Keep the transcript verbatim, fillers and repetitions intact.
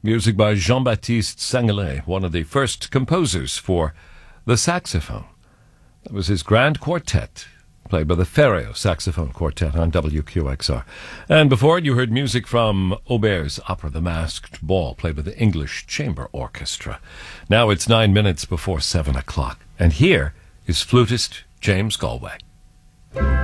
Music by Jean-Baptiste Sengele, one of the first composers for the saxophone. That was his grand quartet, played by the Ferreo Saxophone Quartet on W Q X R. And before it, you heard music from Auber's opera The Masked Ball, played by the English Chamber Orchestra. Now it's nine minutes before seven o'clock. And here is flutist James Galway.